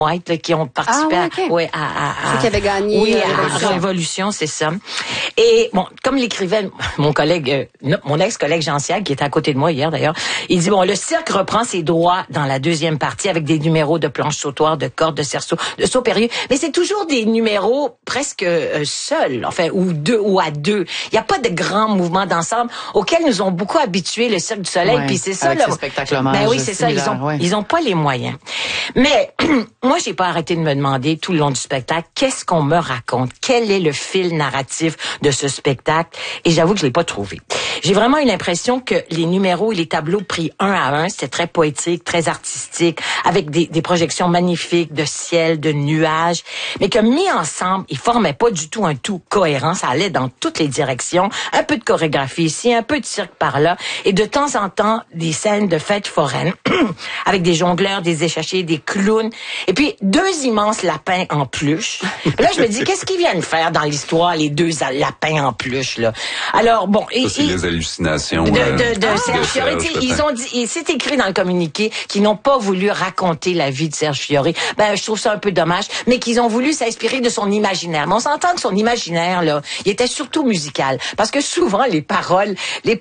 White là, qui ont participé ceux qui avaient gagné à Révolution, c'est ça. Et bon, comme l'écrivait mon collègue, mon ex-collègue Jean Siag, qui était à côté de moi hier d'ailleurs, il dit bon, le cirque reprend ses droits dans la deuxième partie avec des numéros de planches sautoirs, de cordes, de cerceaux, de sauts périlleux, mais c'est toujours des numéros presque seuls, enfin ou à deux. Il y a pas de grands mouvements d'ensemble auxquels nous ont beaucoup habitués le Cirque du Soleil, puis c'est ça là. Ben oui, c'est ça, ils ont pas les moyens. Mais moi, j'ai pas arrêté de me demander tout le long du spectacle, qu'est-ce qu'on me raconte? Quel est le fil narratif de ce spectacle? Et j'avoue que je l'ai pas trouvé. J'ai vraiment eu l'impression que les numéros et les tableaux pris un à un, c'était très poétique, très artistique, avec des projections magnifiques de ciel, de nuages, mais que mis ensemble, ils formaient pas du tout un tout cohérent. Ça allait dans toutes les directions. Un peu de chorégraphie ici, un peu de cirque par là, et de temps en temps, des scènes de fêtes foraines, avec des jongleurs, des échachés, des clowns, et puis 2 immenses lapins en peluche. Là, je me dis, qu'est-ce qu'ils viennent faire dans l'histoire, les 2 lapins en peluche, là? Alors, bon... c'est les hallucinations de Serge Fiori. Ils ont dit, et c'est écrit dans le communiqué qu'ils n'ont pas voulu raconter la vie de Serge Fiori. Ben, je trouve ça un peu dommage, mais qu'ils ont voulu s'inspirer de son imaginaire. Mais on s'entend que son imaginaire, là, il était surtout musical. Parce que souvent, les paroles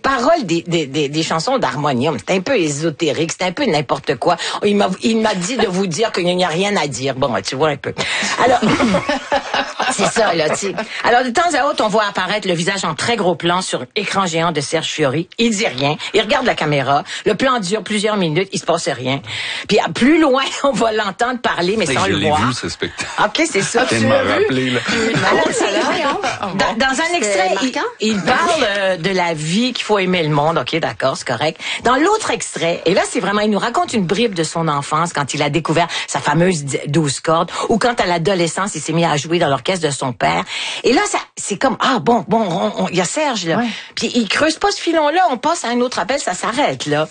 des chansons d'harmonium, c'est un peu ésotérique, c'est un peu n'importe quoi. Il m'a dit de vous dire qu'il n'y a rien à dire. Bon, tu vois un peu. Alors, c'est ça, là, tu sais. Alors, de temps à autre, on voit apparaître le visage en très gros plan sur écran géant de Serge Fiori. Il dit rien. Il regarde la caméra. Le plan dure plusieurs minutes. Il se passe rien. Puis, plus loin, on va l'entendre parler, mais sans le voir. Je l'ai vu, ce spectacle. OK, c'est ça. Tu m'as rappelé, là. Dans un extrait, il parle de la vie, qu'il faut aimer le monde. OK, d'accord, c'est correct. Dans l'autre extrait, et là, c'est vraiment, il nous raconte une bribe de son enfance quand il a découvert sa fameuse 12 cordes, ou quand à l'adolescence, il s'est mis à jouer dans l'orchestre de son père. Et là, c'est comme, il y a Serge, là. Ouais. Puis il creuse pas ce filon-là, on passe à un autre appel, ça s'arrête, là.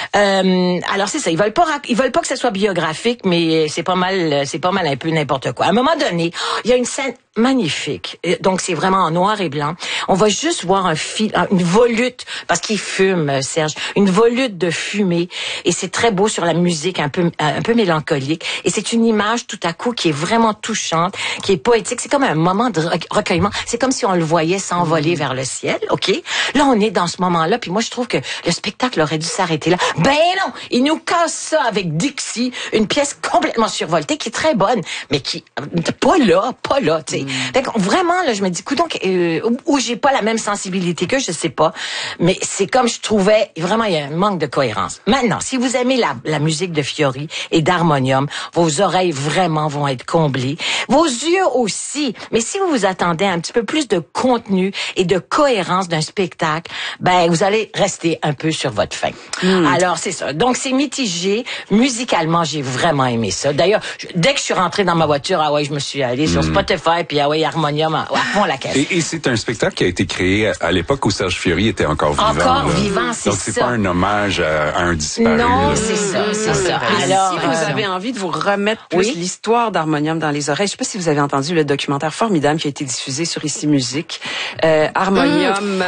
Alors c'est ça, ils veulent pas que ça soit biographique, mais c'est pas mal un peu n'importe quoi. À un moment donné, il y a une scène magnifique. Donc c'est vraiment en noir et blanc. On va juste voir une volute, parce qu'il fume, Serge, une volute de fumée, et c'est très beau sur la musique un peu mélancolique, et c'est une image tout à coup qui est vraiment touchante, qui est poétique. C'est comme un moment de recueillement. C'est comme si on le voyait s'envoler vers le ciel, OK? Là, on est dans ce moment-là, puis moi, je trouve que le spectacle aurait dû s'arrêter là. Ben non! Il nous casse ça avec Dixie, une pièce complètement survoltée, qui est très bonne, mais qui, pas là, tu sais. Fait que vraiment, là, je me dis, donc où j'ai pas la même sensibilité que, je sais pas, mais c'est comme je trouvais, vraiment, il y a un manque de cohérence. Maintenant, si vous aimez la musique de Fiori et d'harmonium, vos oreilles vraiment vont être comblées. Vos yeux aussi. Mais si vous vous attendez à un petit peu plus de contenu et de cohérence d'un spectacle, ben, vous allez rester un peu sur votre faim. Alors, c'est ça. Donc, c'est mitigé. Musicalement, j'ai vraiment aimé ça. D'ailleurs, dès que je suis rentrée dans ma voiture, je me suis allée sur Spotify, puis harmonium à fond la caisse. Et c'est un spectacle qui a été créé à l'époque où Serge Fiori était encore vivant. Encore vivant, c'est ça. Donc, c'est pas un hommage à un disparu. Non, là. c'est ça. Alors, si vous avez envie de vous remettre plus l'histoire d'harmonium dans les oreilles, je sais pas si vous avez entendu le documentaire formidable qui a été diffusé sur Ici Musique. Harmonium,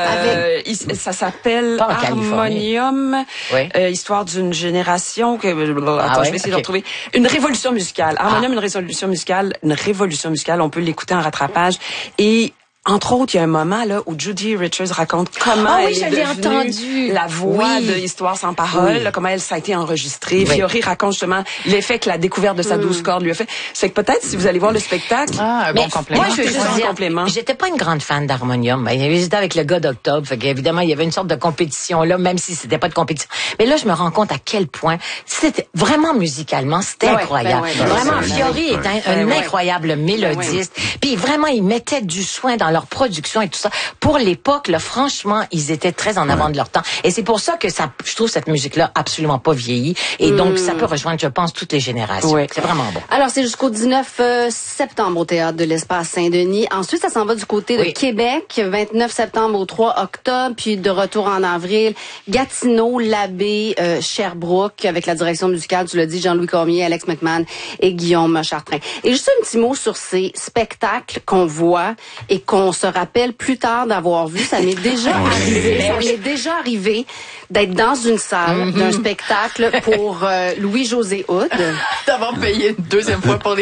ça s'appelle Harmonium, histoire d'une génération que je vais essayer de retrouver. Une révolution musicale. Harmonium, une révolution musicale. On peut l'écouter en rattrapage. Et entre autres, il y a un moment là où Judy Richards raconte comment elle est devenue la voix de Histoire sans parole, là, comment ça a été enregistré. Fiori raconte justement l'effet que la découverte de sa 12 cordes lui a fait. C'est que peut-être si vous allez voir le spectacle, un bon complément. Moi, je veux juste dire, j'étais pas une grande fan d'harmonium. J'étais avec le gars d'Octobre, fait qu'évidemment, il y avait une sorte de compétition là, même si c'était pas de compétition. Mais là, je me rends compte à quel point c'était vraiment musicalement, c'était incroyable. Vraiment, Fiori est un incroyable mélodiste. Puis vraiment, il mettait du soin dans leur production et tout ça. Pour l'époque, là, franchement, ils étaient très en avant de leur temps. Et c'est pour ça que je trouve cette musique-là absolument pas vieillie. Et donc, ça peut rejoindre, je pense, toutes les générations. C'est vraiment bon. Alors, c'est jusqu'au 19 septembre au Théâtre de l'Espace Saint-Denis. Ensuite, ça s'en va du côté de Québec, 29 septembre au 3 octobre, puis de retour en avril, Gatineau, Labbé, Sherbrooke, avec la direction musicale, tu l'as dit, Jean-Louis Cormier, Alex McMahon et Guillaume Chartrain. Et juste un petit mot sur ces spectacles qu'on voit et qu'on qu'on se rappelle plus tard d'avoir vu. Ça m'est déjà arrivé d'être dans une salle d'un spectacle pour Louis-José Hood. D'avoir payé une deuxième fois pour les